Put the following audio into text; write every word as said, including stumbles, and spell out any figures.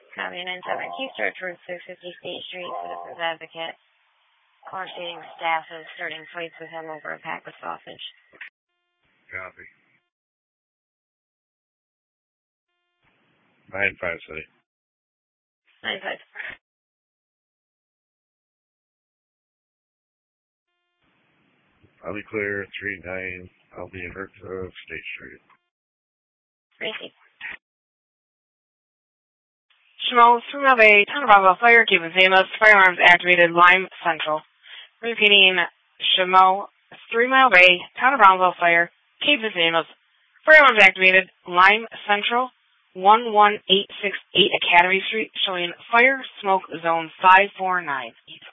Copy nine seven. Keep search Route six fifty State Street, Citizens Advocate. Car seating staff is starting fights with him over a pack of sausage. Copy. Nine five city. Nine five. I'll be clear. Three nine. I'll be in Hertz of State Street. Tracy. Shimo, three mile Bay, Town of Brownsville Fire, Cape of Amos, firearms activated, Lime Central. Repeating, Shimo, three mile Bay, Town of Brownsville Fire, Cape of Amos, firearms activated, Lime Central, one one eight six eight Academy Street, showing fire smoke zone five four nine.